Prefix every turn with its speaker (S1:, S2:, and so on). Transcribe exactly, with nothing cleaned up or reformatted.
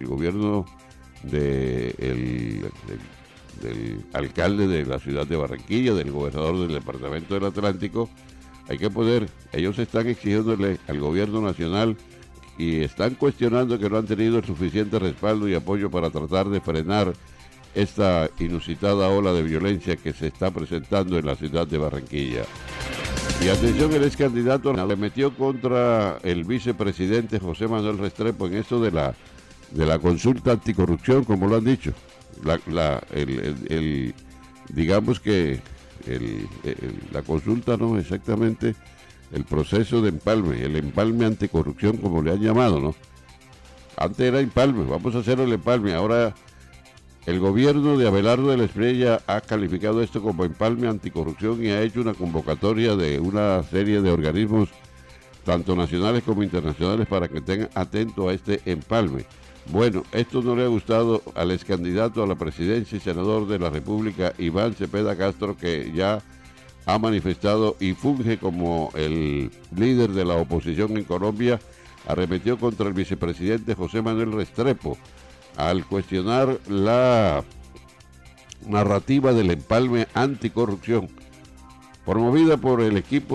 S1: gobierno de el, del, del alcalde de la ciudad de Barranquilla, del gobernador del departamento del Atlántico. Hay que poder, ellos están exigiéndole al gobierno nacional y están cuestionando que no han tenido el suficiente respaldo y apoyo para tratar de frenar esta inusitada ola de violencia que se está presentando en la ciudad de Barranquilla. Y atención, el ex candidato le metió contra el vicepresidente José Manuel Restrepo en esto de la de la consulta anticorrupción, como lo han dicho. La, la, el, el, el, digamos que el, el, la consulta no exactamente el proceso de empalme, el empalme anticorrupción, como le han llamado, ¿no? Antes era empalme, vamos a hacer el empalme, ahora el gobierno de Abelardo de la Espriella ha calificado esto como empalme anticorrupción y ha hecho una convocatoria de una serie de organismos, tanto nacionales como internacionales, para que estén atentos a este empalme. Bueno, esto no le ha gustado al ex candidato a la presidencia y senador de la República, Iván Cepeda Castro, que ya ha manifestado y funge como el líder de la oposición en Colombia. Arremetió contra el vicepresidente José Manuel Restrepo al cuestionar la narrativa del empalme anticorrupción promovida por el equipo